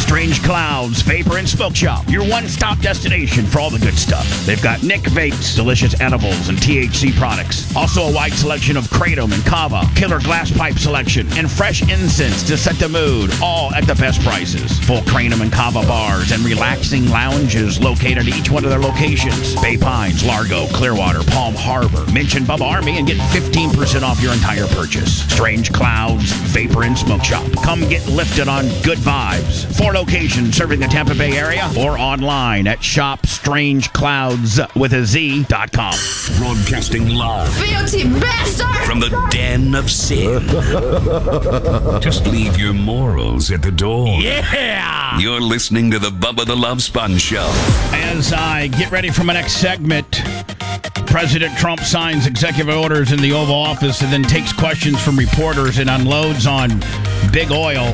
Strange Clouds Vapor and Smoke Shop, your one-stop destination for all the good stuff. They've got Nick Vapes, delicious edibles and THC products. Also a wide selection of Kratom and Kava, killer glass pipe selection, and fresh incense to set the mood, all at the best prices. Full Kratom and Kava bars and relaxing lounges located at each one of their locations. Bay Pines, Largo, Clearwater, Palm Harbor. Mention Bubba Army and get 15% off your entire purchase. Strange Clouds Vapor and Smoke Shop. Come get lifted on good vibes. 4 locations serving the Tampa Bay area or online at shopstrangeclouds.com. Broadcasting live. Filthy bastard! From the den of sin. Just leave your morals at the door. Yeah! You're listening to the Bubba the Love Sponge Show. As I get ready for my next segment, President Trump signs executive orders in the Oval Office and then takes questions from reporters and unloads on big oil.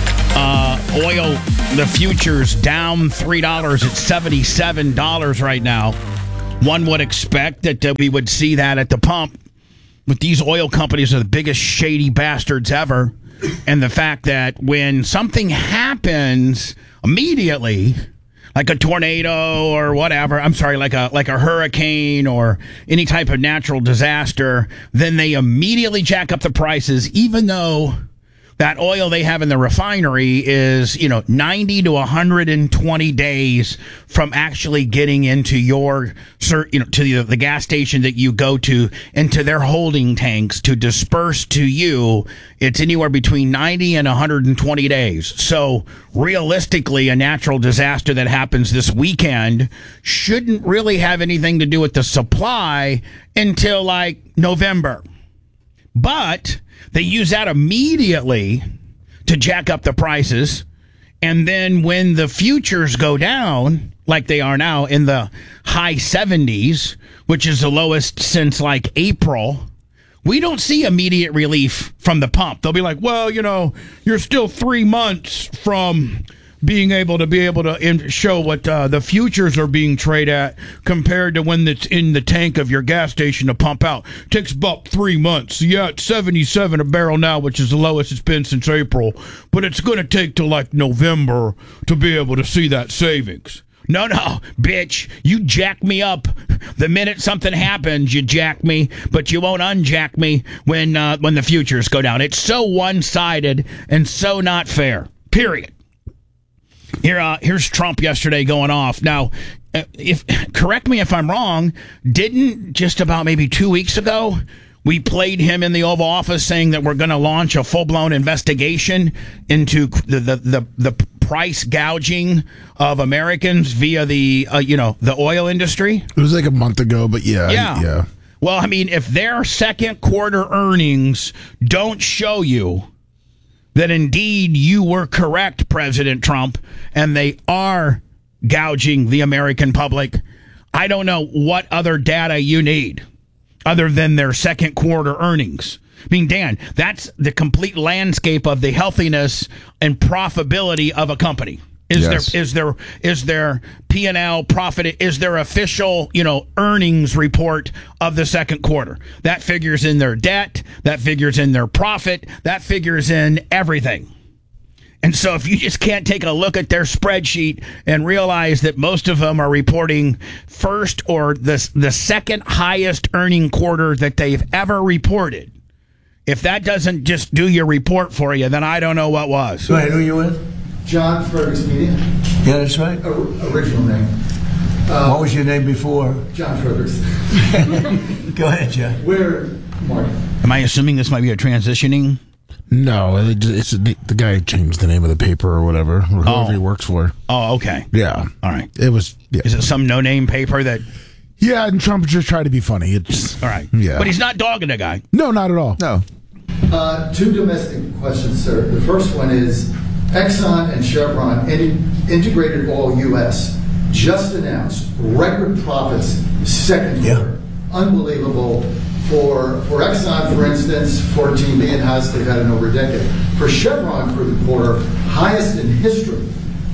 Oil, the futures down $3 at $77 right now. One would expect that we would see that at the pump. But these oil companies are the biggest shady bastards ever. And the fact that when something happens immediately, like a tornado or whatever, like a hurricane or any type of natural disaster, then they immediately jack up the prices, even though that oil they have in the refinery is, 90 to 120 days from actually getting into your, to the gas station that you go to, into their holding tanks to disperse to you. It's anywhere between 90 and 120 days. So realistically, a natural disaster that happens this weekend shouldn't really have anything to do with the supply until like November. But they use that immediately to jack up the prices. And then when the futures go down, like they are now in the high 70s, which is the lowest since like April, we don't see immediate relief from the pump. They'll be like, well, you're still 3 months from being able to show what the futures are being traded at compared to when it's in the tank of your gas station to pump out. Takes about 3 months. Yeah, it's 77 a barrel now, which is the lowest it's been since April. But it's going to take till like November to be able to see that savings. No, bitch, you jack me up. The minute something happens, you jack me, but you won't unjack me when the futures go down. It's so one-sided and so not fair. Period. Here's Trump yesterday going off. Now, correct me if I'm wrong, didn't just about maybe 2 weeks ago, we played him in the Oval Office saying that we're going to launch a full-blown investigation into the price gouging of Americans via the oil industry? It was like a month ago, but yeah. Well, I mean, if their second quarter earnings don't show you that indeed you were correct, President Trump, and they are gouging the American public, I don't know what other data you need other than their second quarter earnings. I mean, Dan, that's the complete landscape of the healthiness and profitability of a company. Is there P&L profit? Is there official, earnings report of the second quarter? That figures in their debt. That figures in their profit. That figures in everything. And so if you just can't take a look at their spreadsheet and realize that most of them are reporting first or the second highest earning quarter that they've ever reported, if that doesn't just do your report for you, then I don't know what was. Go ahead, who are you with? John Fergus Media. Yeah, that's right. Original name. What was your name before? John Fergus. Go ahead, John. Where, Mark? Am I assuming this might be a transitioning? No, it's the guy changed the name of the paper or whatever, or whoever he works for. Oh, okay. Yeah. All right. It was. Yeah. Is it some no-name paper that... Yeah, and Trump just tried to be funny. It's all right. Yeah. But he's not dogging the guy. No, not at all. No. 2 domestic questions, sir. The first one is Exxon and Chevron, Integrated Oil U.S., just announced record profits second quarter. Unbelievable. For Exxon, for instance, $14 billion, highest they've had in over a decade. For Chevron, for the quarter, highest in history.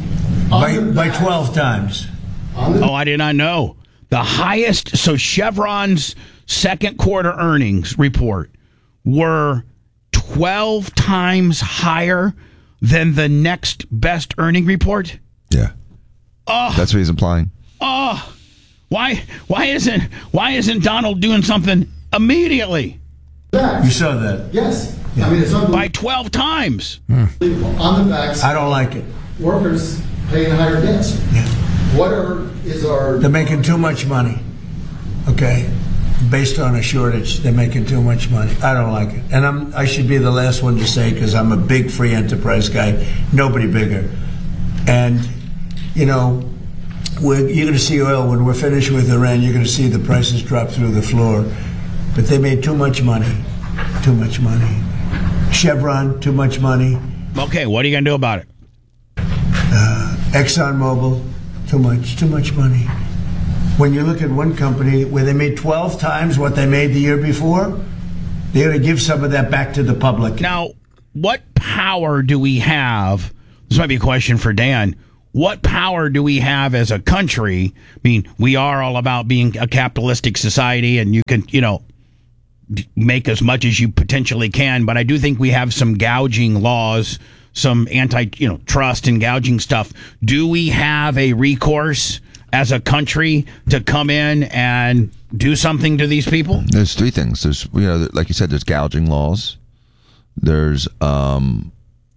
By 12 times. I did not know. The highest, so Chevron's second quarter earnings report were 12 times higher than the next best earning report? Yeah. That's what he's implying. Why isn't Donald doing something immediately? You saw that. Yes. I mean, it's unbelievable. By 12 times. On the backs, I don't like it. workers paying higher gas. They're making too much money. Okay? Based on a shortage, they're making too much money. I don't like it. And I should be the last one to say, because I'm a big free enterprise guy, nobody bigger. And, you're going to see oil when we're finished with Iran, you're going to see the prices drop through the floor. But they made too much money. Too much money. Chevron, too much money. Okay, what are you going to do about it? ExxonMobil, too much money. When you look at one company where they made 12 times what they made the year before, they're going to give some of that back to the public. Now, what power do we have? This might be a question for Dan. What power do we have as a country? I mean, we are all about being a capitalistic society, and you can, make as much as you potentially can. But I do think we have some gouging laws, some trust and gouging stuff. Do we have a recourse as a country to come in and do something to these people? There's three things. There's, like you said, there's gouging laws. There's, when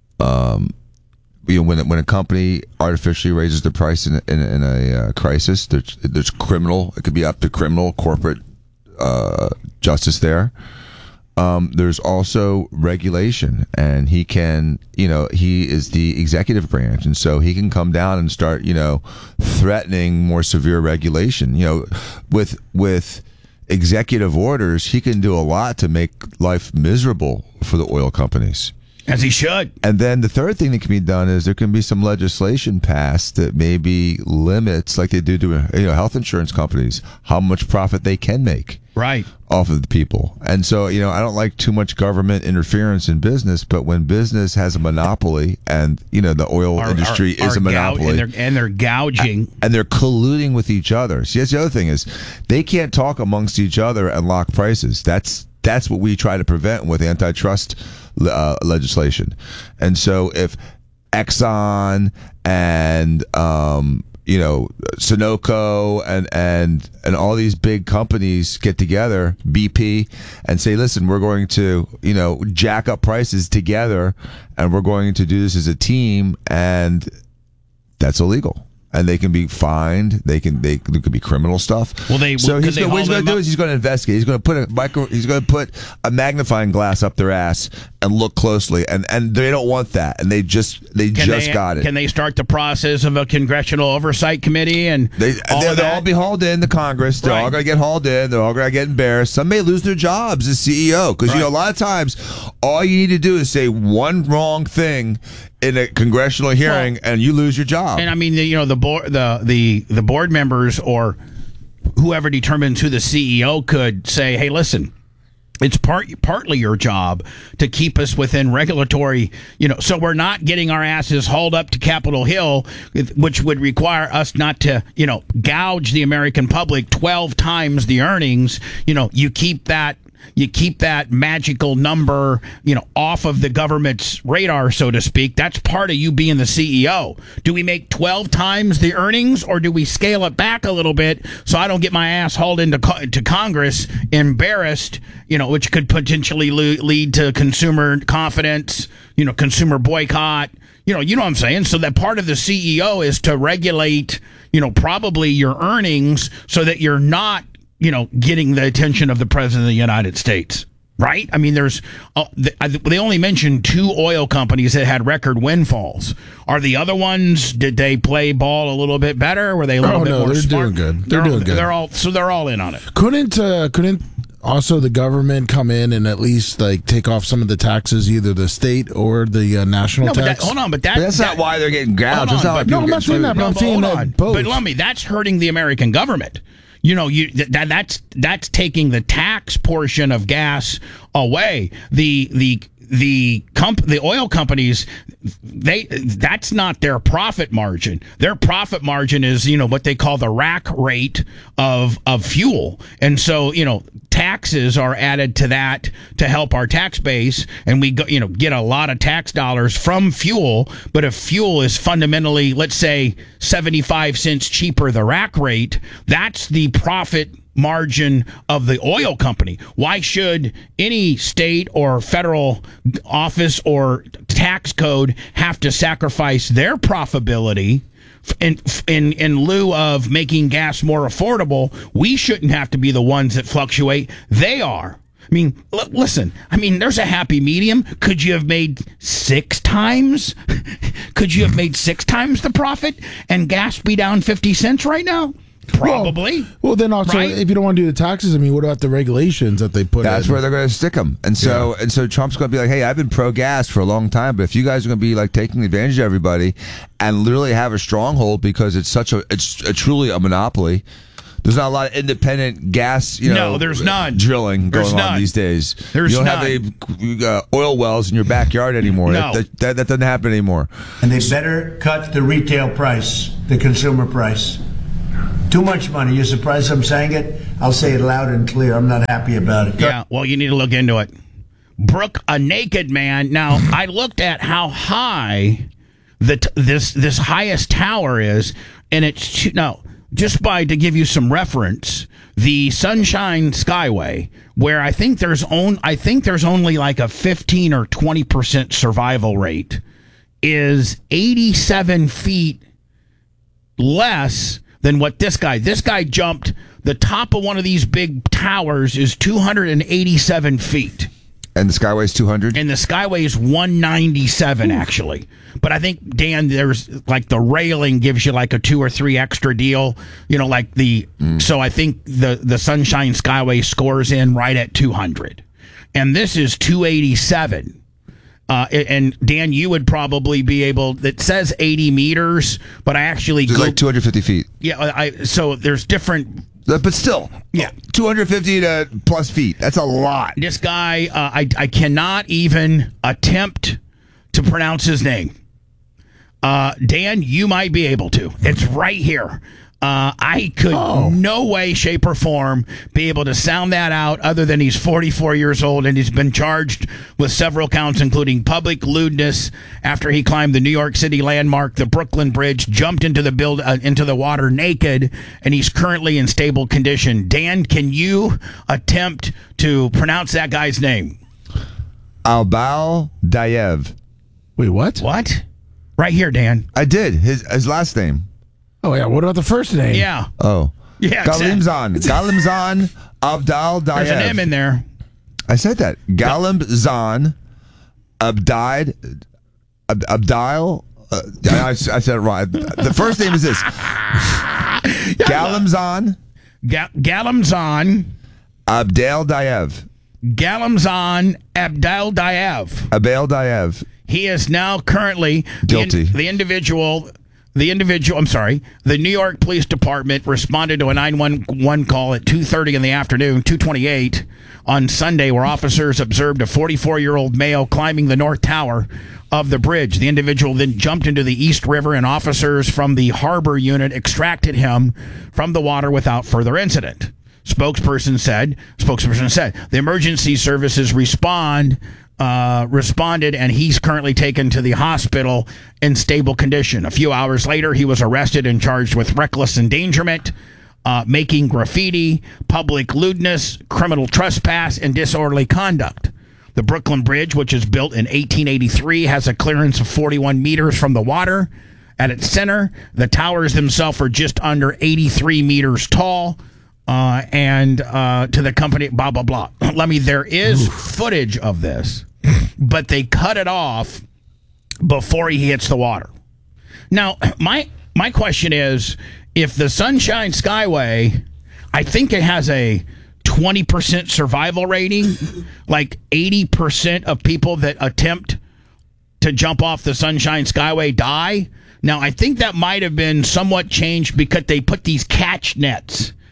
a company artificially raises the price in a crisis, there's criminal. It could be up to criminal corporate justice there. There's also regulation, and he is the executive branch, and so he can come down and start, threatening more severe regulation. With executive orders, he can do a lot to make life miserable for the oil companies. As he should. And then the third thing that can be done is there can be some legislation passed that maybe limits, like they do to health insurance companies, how much profit they can make. Right. Off of the people. And so, I don't like too much government interference in business, but when business has a monopoly and, the oil industry is a monopoly. And they're gouging. And they're colluding with each other. See, that's the other thing is they can't talk amongst each other and lock prices. That's what we try to prevent with antitrust legislation. And so if Exxon and Sunoco and all these big companies get together, BP, and say, listen, we're going to jack up prices together, and we're going to do this as a team, and that's illegal. And they can be fined. There could be criminal stuff. What he's going to do is he's going to investigate. He's going to put a magnifying glass up their ass and look closely. And they don't want that. And they just got it. Can they start the process of a congressional oversight committee they'll all be hauled in to Congress. They're all going to get hauled in. They're all going to get embarrassed. Some may lose their jobs as CEO because a lot of times all you need to do is say one wrong thing in a congressional hearing, and you lose your job. And I mean, the board members or whoever determines who the CEO could say, "Hey, listen, it's partly your job to keep us within regulatory, so we're not getting our asses hauled up to Capitol Hill, which would require us not to, gouge the American public 12 times the earnings. You keep that magical number, off of the government's radar, so to speak. That's part of you being the CEO. Do we make 12 times the earnings, or do we scale it back a little bit so I don't get my ass hauled into to Congress embarrassed, which could potentially lead to consumer confidence, consumer boycott. You know what I'm saying? So that part of the CEO is to regulate, probably your earnings so that you're not getting the attention of the President of the United States, right? I mean, they only mentioned 2 oil companies that had record windfalls. Are the other ones, did they play ball a little bit better? Were they a little bit more smart? They're doing good. They're all in on it. Couldn't also the government come in and at least take off some of the taxes, either the state or the national tax? But that's not why they're getting gouged. I'm not saying that, but I'm saying that both. But Lummy, that's hurting the American government. That's taking the tax portion of gas away. The oil companies, that's not their profit margin. Their profit margin is, what they call the rack rate of fuel. And so, taxes are added to that to help our tax base, and we get a lot of tax dollars from fuel. But if fuel is fundamentally, let's say, 75 cents cheaper, the rack rate, that's the profit margin of the oil company. Why should any state or federal office or tax code have to sacrifice their profitability in lieu of making gas more affordable? We shouldn't have to be the ones that fluctuate. They are. I mean, listen, there's a happy medium. Could you have made 6 times? Could you have made 6 times the profit and gas be down 50 cents right now? Probably. Well, then also, right? If you don't want to do the taxes, what about the regulations that they put That's in? where they're going to stick them. And so Trump's going to be like, hey, I've been pro-gas for a long time, but if you guys are going to be like taking advantage of everybody and literally have a stronghold because it's truly a monopoly. There's not a lot of independent gas, no, there's none. Drilling going on these days. There's you don't none. have oil wells in your backyard anymore. No. That doesn't happen anymore. And they better cut the retail price, the consumer price. Too much money. You're surprised I'm saying it? I'll say it loud and clear. I'm not happy about it. Yeah, well, you need to look into it. Brooke, a naked man. Now, I looked at how high this highest tower is, and it's to give you some reference, the Sunshine Skyway, where I think there's only like a 15 or 20% survival rate, is 87 feet less than what this guy jumped. The top of one of these big towers is 287 feet. And the Skyway's 200? And the Skyway's 197, actually. But I think, Dan, there's like the railing gives you like a 2 or 3 extra deal. So I think the Sunshine Skyway scores in right at 200. And this is 287. And Dan, you would probably be able. It says 80 meters, but I actually like 250 feet. Yeah, so there's different. But still, 250 to plus feet. That's a lot. This guy, I cannot even attempt to pronounce his name. Dan, you might be able to. It's right here. I could no way, shape, or form be able to sound that out other than he's 44 years old and he's been charged with several counts, including public lewdness after he climbed the New York City landmark, the Brooklyn Bridge, jumped into the water naked, and he's currently in stable condition. Dan, can you attempt to pronounce that guy's name? Albal Dayev. Wait, what? What? Right here, Dan. I did. His last name. Oh, yeah. What about the first name? Yeah. Oh. Yeah. Galimzan Abdal Dayev. There's an M in there. I said that. Galimzan Abdal. I said it wrong. The first name is this. Galimzan. Galimzan. Abdal Dayev. Galimzan Abdal Dayev. Abdal Dayev. He is now currently guilty. The New York Police Department responded to a 911 call at 2:30 in the afternoon, 2:28 on Sunday, where officers observed a 44-year-old male climbing the North Tower of the bridge. The individual then jumped into the East River, and officers from the harbor unit extracted him from the water without further incident. Spokesperson said the emergency services responded, and he's currently taken to the hospital in stable condition. A few hours later, he was arrested and charged with reckless endangerment, making graffiti, public lewdness, criminal trespass, and disorderly conduct. The Brooklyn Bridge, which was built in 1883, has a clearance of 41 meters from the water. At its center, the towers themselves are just under 83 meters tall. And to the company, blah, blah, blah. There is footage of this, but they cut it off before he hits the water. Now, my question is, if the Sunshine Skyway, I think it has a 20% survival rating, like 80% of people that attempt to jump off the Sunshine Skyway die. Now, I think that might have been somewhat changed because they put these catch nets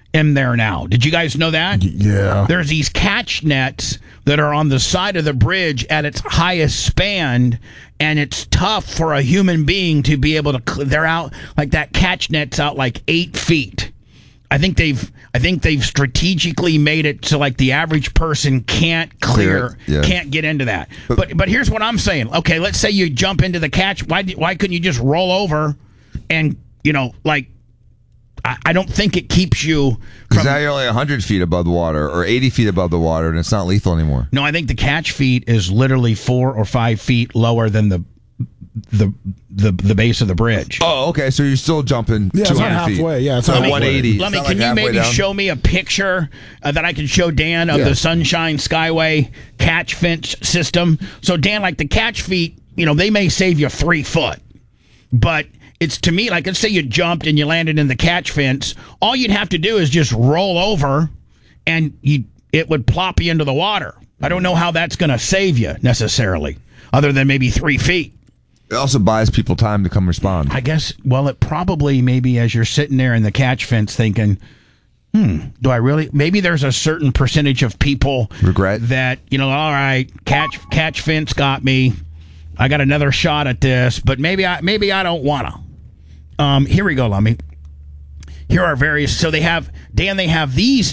in there now. Did you guys know that? Yeah. There's these catch nets that are on the side of the bridge at its highest span, and it's tough for a human being to be able to. They're out like that catch net's out like 8 feet. I think they've strategically made it so like the average person can't clear, can't get into that. But here's what I'm saying. Okay, let's say you jump into the catch. Why couldn't you just roll over and like? I don't think it keeps you. Because now you're only 100 feet above the water or 80 feet above the water, and it's not lethal anymore. No, I think the catch feet is literally 4 or 5 feet lower than the base of the bridge. Oh, okay. So you're still jumping 200 it's not feet. halfway. Yeah, it's So not 180. Let me. It's not Can like you maybe halfway down? show me a picture that I can show Dan of the Sunshine Skyway catch fence system? So Dan, like the catch feet, they may save you 3 foot, but it's to me like, let's say you jumped and you landed in the catch fence. All you'd have to do is just roll over, and it would plop you into the water. I don't know how that's going to save you necessarily, other than maybe 3 feet. It also buys people time to come respond. I guess, well, it probably maybe as you're sitting there in the catch fence thinking, do I really? Maybe there's a certain percentage of people regret that, all right, catch fence got me. I got another shot at this, but maybe I don't want to. Here we go, Lummy. Here are various. So they have these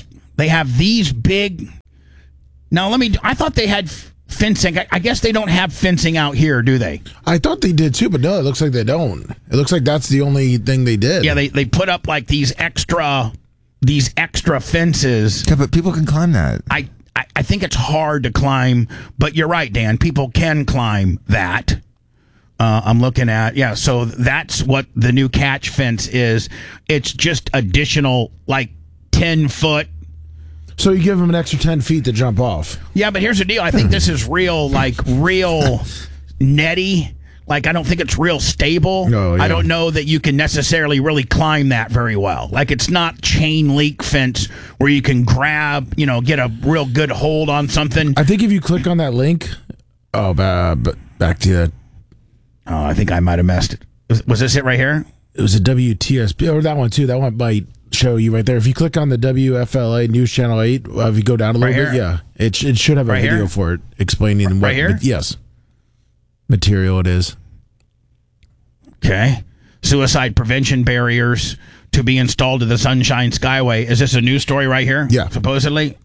big. Now I thought they had fencing. I guess they don't have fencing out here, do they? I thought they did too, but no, it looks like they don't. It looks like that's the only thing they did. Yeah, they put up like these extra fences. Yeah, but people can climb that. I think it's hard to climb, but you're right, Dan. People can climb that. I'm looking at, so that's what the new catch fence is. It's just additional, like, 10 foot. So you give them an extra 10 feet to jump off. Yeah, but here's the deal. I think this is real netty. Like, I don't think it's real stable. Oh, yeah. I don't know that you can necessarily really climb that very well. Like, it's not chain link fence where you can grab, get a real good hold on something. I think if you click on that link, back to that. Oh, I think I might have messed it. Was this it right here? It was a WTSP, or that one too. That one might show you right there. If you click on the WFLA News Channel 8, if you go down a little bit, it should have a video for it explaining what. Here? Yes, material it is. Okay. Suicide prevention barriers to be installed to the Sunshine Skyway. Is this a news story right here? Yeah. Supposedly?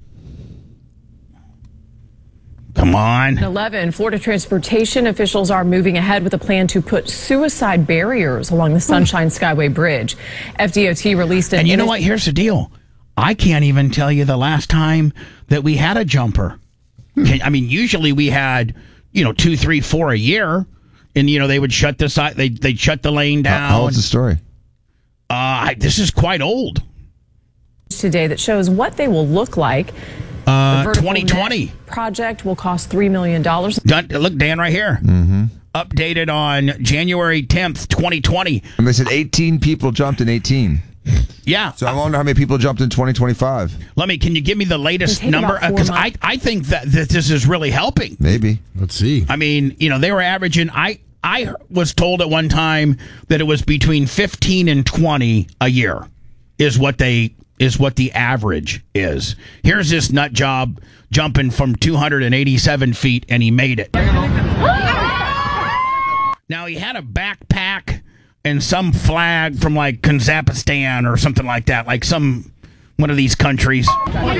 Come on. 11, Florida transportation officials are moving ahead with a plan to put suicide barriers along the Sunshine Skyway Bridge. FDOT released an... And you know what? Here's the deal. I can't even tell you the last time that we had a jumper. I mean, usually we had, 2, 3, 4 a year. And, they would shut the side. They'd shut the lane down. How old's the story? This is quite old. Today that shows what they will look like. 2020 project will cost $3 million. Look, Dan, right here. Mm-hmm. Updated on January 10th, 2020. And they said 18 people jumped in 18. Yeah. So I wonder how many people jumped in 2025. Can you give me the latest number? Because I think that this is really helping. Maybe. Let's see. I mean, they were averaging. I was told at one time that it was between 15 and 20 a year is what the average is. Here's this nut job jumping from 287 feet, and he made it. Now, he had a backpack and some flag from, like, Kazakhstan or something like that, like one of these countries.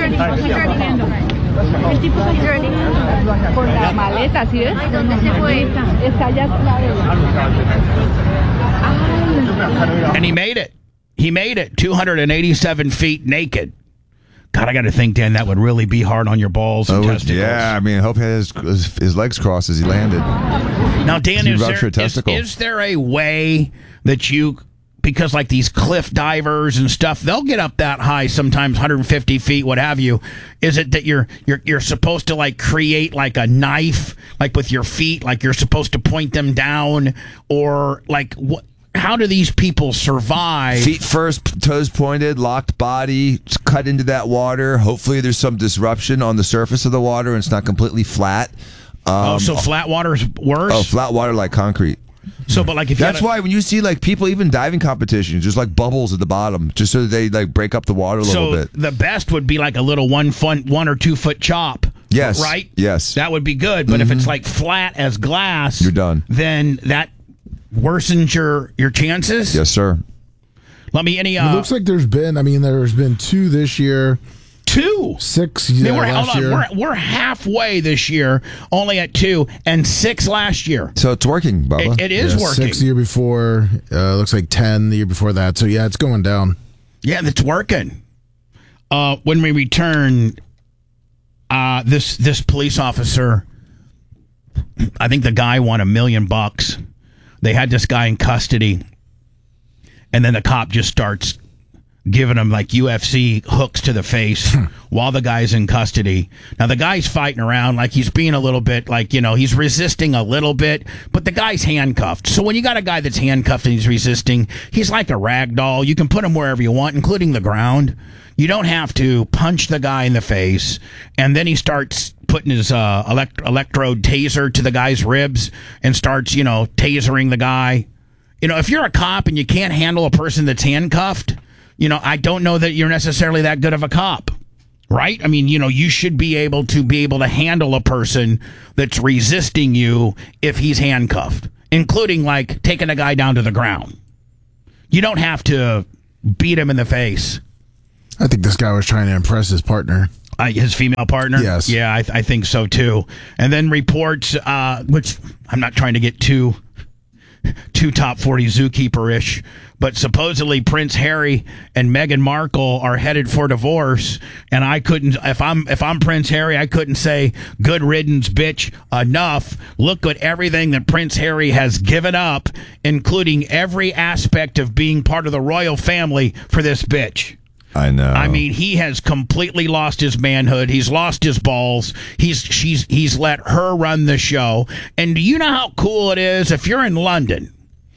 And he made it. He made it 287 feet naked. God, I got to think, Dan, that would really be hard on your balls and testicles. Yeah, I mean, I hope he had his legs crossed as he landed. Now, Dan, is there a way that because like these cliff divers and stuff, they'll get up that high sometimes, 150 feet, what have you. Is it that you're supposed to like create like a knife, like with your feet, like you're supposed to point them down, or like what? How do these people survive? Feet first, toes pointed, locked body, cut into that water. Hopefully there's some disruption on the surface of the water and it's not completely flat. So flat water's worse? Oh, flat water like concrete. So, but like if that's why when you see like people even diving competitions, there's like bubbles at the bottom, just so that they like break up the water a little bit. The best would be like a little 1 or 2 foot chop. Yes. Right. Yes. That would be good. But if it's like flat as glass, you're done. Then that worsens your chances. Yes, sir. It looks like there's been 2 this year. 2? 6 last year. We're halfway this year, only at 2, and 6 last year. So it's working, Bubba. It is working. 6 the year before. Looks like 10 the year before that. So yeah, it's going down. Yeah, it's working. When we return, this police officer, I think the guy won $1 million. They had this guy in custody, and then the cop just starts giving him like UFC hooks to the face while the guy's in custody. Now the guy's fighting around like he's being a little bit like, he's resisting a little bit, but the guy's handcuffed. So when you got a guy that's handcuffed and he's resisting, he's like a rag doll. You can put him wherever you want, including the ground. You don't have to punch the guy in the face. And then he starts putting his electrode taser to the guy's ribs and starts, tasering the guy. If you're a cop and you can't handle a person that's handcuffed, I don't know that you're necessarily that good of a cop, right? I mean, you should be able to handle a person that's resisting you if he's handcuffed, including like taking a guy down to the ground. You don't have to beat him in the face. I think this guy was trying to impress his partner. His female partner? Yes. Yeah, I think so too. And then reports, which I'm not trying to get too top 40 zookeeper-ish, but supposedly Prince Harry and Meghan Markle are headed for divorce, and I couldn't, if I'm Prince Harry, I couldn't say good riddance, bitch, enough. Look at everything that Prince Harry has given up, including every aspect of being part of the royal family for this bitch. I know. I mean, he has completely lost his manhood. He's lost his balls. He's let her run the show. And do you know how cool it is if you're in London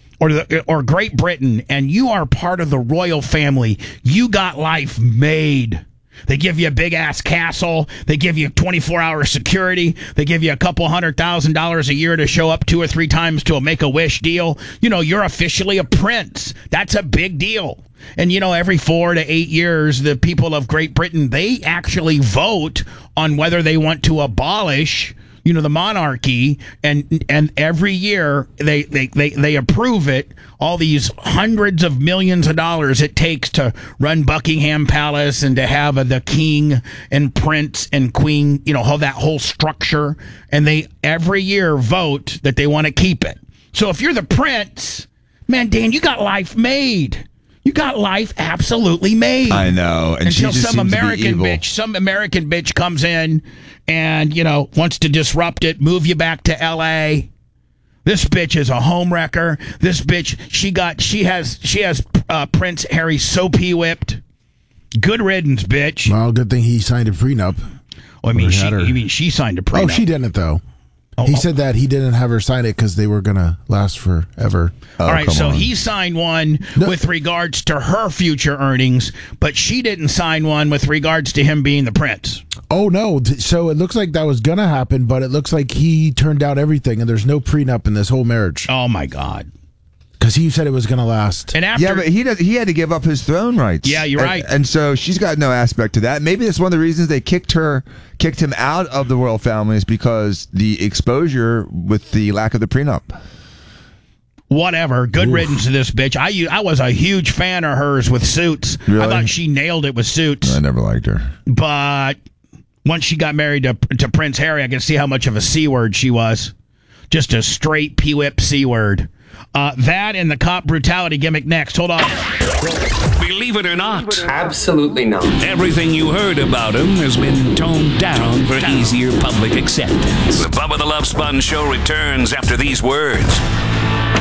or Great Britain and you are part of the royal family? You got life made. They give you a big ass castle. They give you 24-hour security. They give you a couple $100,000 a year to show up 2 or 3 times to a Make-A-Wish deal. You're officially a prince. That's a big deal. And, every 4 to 8 years, the people of Great Britain, they actually vote on whether they want to abolish, the monarchy. And every year they approve it. All these hundreds of millions of dollars it takes to run Buckingham Palace and to have the king and prince and queen, have that whole structure. And they every year vote that they want to keep it. So if you're the prince, man, Dan, you got life made. You got life absolutely made. I know. And until she just some American bitch comes in and, wants to disrupt it, move you back to LA. This bitch is a homewrecker. This bitch, she has Prince Harry so pee-whipped. Good riddance, bitch. Well, good thing he signed a prenup. Well, you mean she signed a prenup? Oh, she didn't though. He said that he didn't have her sign it because they were going to last forever. All right, so he signed one with regards to her future earnings, but she didn't sign one with regards to him being the prince. Oh, no. So it looks like that was going to happen, but it looks like he turned down everything, and there's no prenup in this whole marriage. Oh, my God. Because he said it was going to last. And after, but he had to give up his throne rights. Yeah, you're right. And so she's got no aspect to that. Maybe that's one of the reasons they kicked him out of the royal family is because the exposure with the lack of the prenup. Whatever. Good riddance to this bitch. I was a huge fan of hers with Suits. Really? I thought she nailed it with Suits. I never liked her. But once she got married to Prince Harry, I could see how much of a C-word she was. Just a straight P-whip C-word. That and the cop brutality gimmick next. Hold on. Believe it or not. Absolutely not. Everything you heard about him has been toned down for easier public acceptance. The Bubba the Love Sponge Show returns after these words.